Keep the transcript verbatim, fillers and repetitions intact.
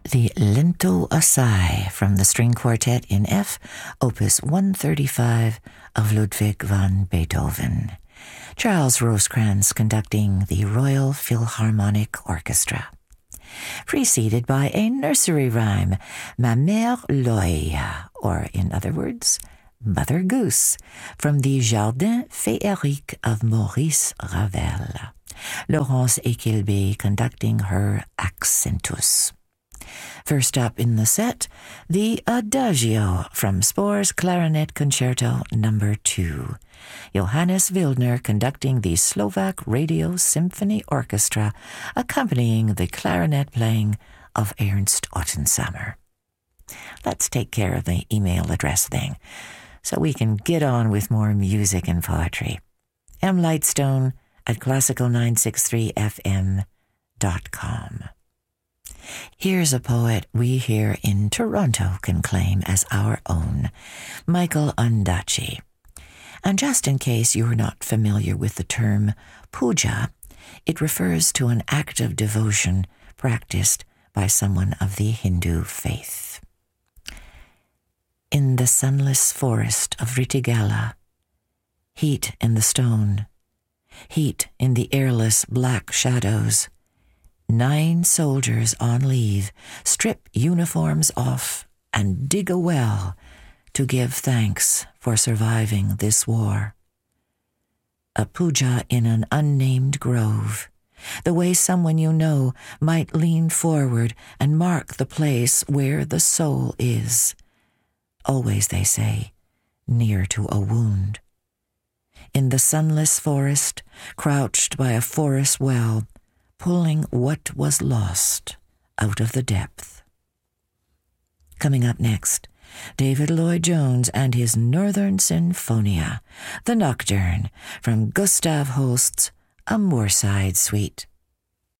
the Lento Assai from the String Quartet in F, Opus one thirty-five of Ludwig van Beethoven. Charles Rosecrans conducting the Royal Philharmonic Orchestra. Preceded by a nursery rhyme, Ma Mère l'Oie, or in other words, Mother Goose, from the Jardin féerique of Maurice Ravel. Laurence Equilbé conducting her Accentus. First up in the set, the Adagio from Spohr's Clarinet Concerto number two. Johannes Wildner conducting the Slovak Radio Symphony Orchestra, accompanying the clarinet playing of Ernst Ottensammer. Let's take care of the email address thing, so we can get on with more music and poetry. M. Lightstone at classical nine sixty-three f m dot com. Here's a poet we here in Toronto can claim as our own, Michael Ondaatje. And just in case you're not familiar with the term puja, it refers to an act of devotion practiced by someone of the Hindu faith. In the sunless forest of Ritigala, heat in the stone, heat in the airless black shadows, nine soldiers on leave strip uniforms off and dig a well to give thanks for surviving this war. A puja in an unnamed grove, the way someone you know might lean forward and mark the place where the soul is. Always, they say, near to a wound. In the sunless forest, crouched by a forest well, pulling what was lost out of the depth. Coming up next, David Lloyd-Jones and his Northern Sinfonia, the Nocturne from Gustav Holst's A Moorside Suite.